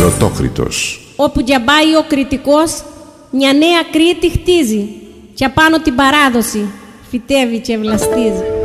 Ερωτόκριτος. Όπου διαμπάει ο κριτικός, μια νέα Κρήτη χτίζει και απάνω την παράδοση φυτεύει και βλαστίζει.